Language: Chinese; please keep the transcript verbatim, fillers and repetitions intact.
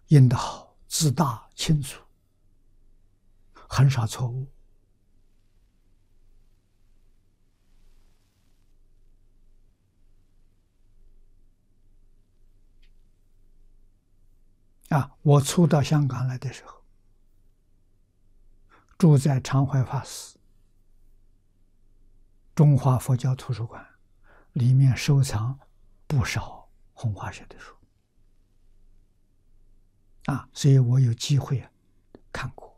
印得好，字大清楚，很少错误。啊，我初到香港来的时候，住在常怀法寺中华佛教图书馆，里面收藏不少弘化社的书啊，所以我有机会看过。